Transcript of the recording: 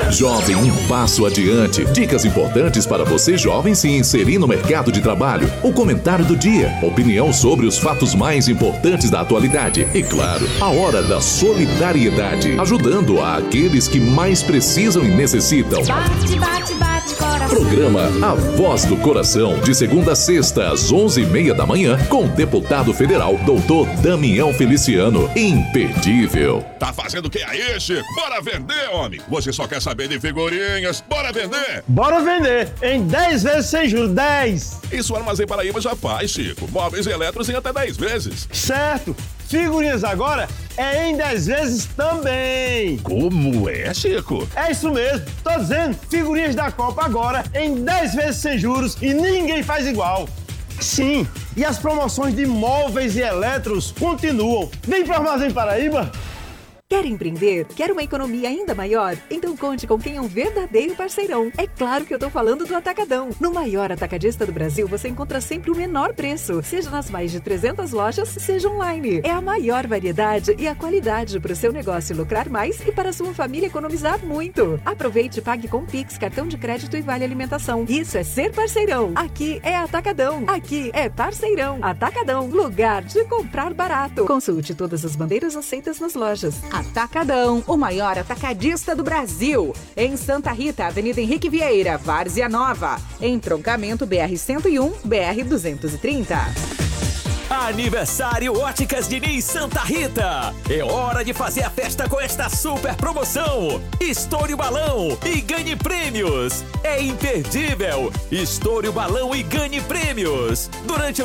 Jovem, um passo adiante. Dicas importantes para você, jovem, se inserir no mercado de trabalho. O comentário do dia. Opinião sobre os fatos mais importantes da atualidade. E claro, a hora da solidariedade. Ajudando aqueles que mais precisam e necessitam. Bate, bate, bate, coração. Programa A Voz do Coração. De segunda a sexta, às 11h30 da manhã. Com o deputado federal, Dr. Damião Feliciano. Imperdível. Tá fazendo o que aí, Chico? Bora vender, homem! Você só quer saber de figurinhas. Bora vender! Bora vender! Em 10 vezes sem juros, 10! Isso o Armazém Paraíba já faz, Chico. Móveis e eletros em até 10 vezes. Certo! Figurinhas agora é em 10 vezes também! Como é, Chico? É isso mesmo! Tô dizendo, figurinhas da Copa agora em 10 vezes sem juros e ninguém faz igual! Sim, e as promoções de móveis e eletros continuam. Vem pro Armazém Paraíba! Quer empreender? Quer uma economia ainda maior? Então conte com quem é um verdadeiro parceirão. É claro que eu tô falando do Atacadão. No maior atacadista do Brasil, você encontra sempre o menor preço, seja nas mais de 300 lojas, seja online. É a maior variedade e a qualidade para o seu negócio lucrar mais e para a sua família economizar muito. Aproveite e pague com Pix, cartão de crédito e vale alimentação. Isso é ser parceirão. Aqui é Atacadão. Aqui é parceirão. Atacadão, lugar de comprar barato. Consulte todas as bandeiras aceitas nas lojas. Atacadão, o maior atacadista do Brasil. Em Santa Rita, Avenida Henrique Vieira, Várzea Nova. Entroncamento BR-101, BR-230. Aniversário Óticas Diniz Santa Rita. É hora de fazer a festa com esta super promoção. Estoure o balão e ganhe prêmios. É imperdível. Estoure o balão e ganhe prêmios. Durante o